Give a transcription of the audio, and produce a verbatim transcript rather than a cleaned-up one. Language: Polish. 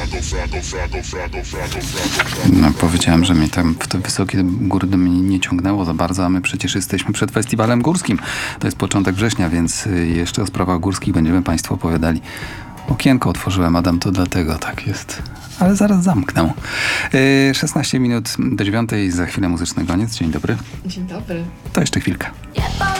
No, powiedziałem, że mnie tam w te wysokie góry do mnie nie ciągnęło za bardzo, a my przecież jesteśmy przed festiwalem górskim. To jest początek września, więc jeszcze o sprawach górskich będziemy Państwu opowiadali. Okienko otworzyłem, Adam, to dlatego tak jest. Ale zaraz zamknę. Yy, szesnaście minut do dziewiątej, za chwilę muzyczny koniec. Dzień dobry. Dzień dobry. To jeszcze chwilkę.